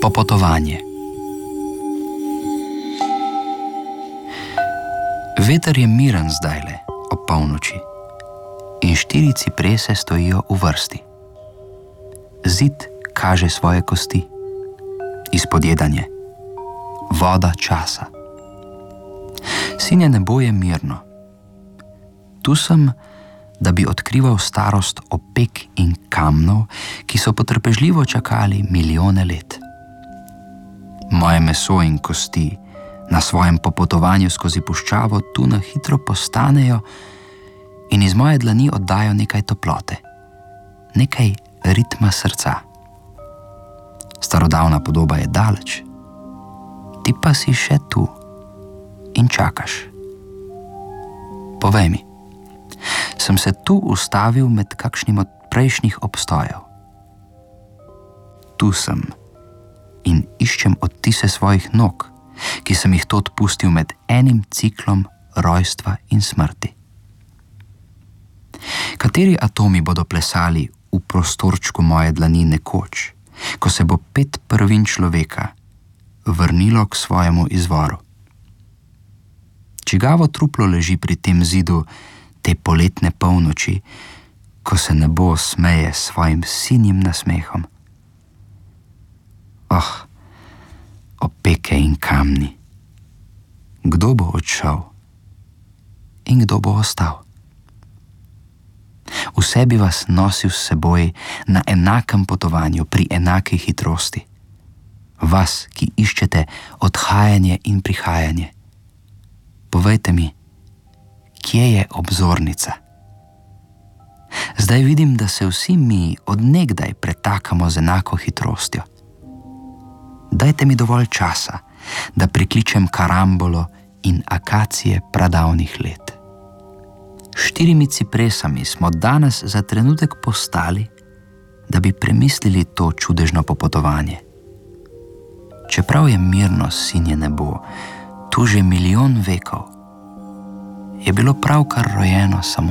Popotovanje. Veter je miren zdajle ob polnoči in 4 ciprese stojijo v vrsti. Zid kaže svoje kosti, izpodjedanje, voda časa. Sinje nebo je mirno. Tu sem, da bi odkrival starost opek in kamnov, ki so potrpežljivo čakali milijone let. Moje meso in kosti na svojem popotovanju skozi puščavo tu na hitro postanejo in iz moje dlani oddajo nekaj toplote, nekaj ritma srca. Starodavna podoba je daleč, ti pa si še tu in čakaš. Povej mi, sem se tu ustavil med kakšnim od prejšnjih obstojev? Tu sem in iščem odtise svojih nog, ki sem jih tod pustil med enim ciklom rojstva in smrti. Kateri atomi bodo plesali v prostorčku moje dlani nekoč, ko se bo 5 prvin človeka vrnilo k svojemu izvoru? Čigavo truplo leži pri tem zidu te poletne polnoči, ko se nebo smeje s svojim sinjim nasmehom? Opeke in kamni. Kdo bo odšel in kdo bo ostal? Vse bi vas nosil s seboj na enakem potovanju pri enaki hitrosti. Vas, ki iščete odhajanje in prihajanje. Povejte mi, kje je obzornica? Zdaj vidim, da se vsi mi od nekdaj pretakamo z enako hitrostjo. Dajte mi dovolj časa, da prikličem karambolo in akacije pradavnih let. 4 cipresami smo danes za trenutek postali, da bi premislili to čudežno popotovanje. Čeprav je mirno sinje nebo, tu že milijon vekov, je bilo pravkar rojeno samo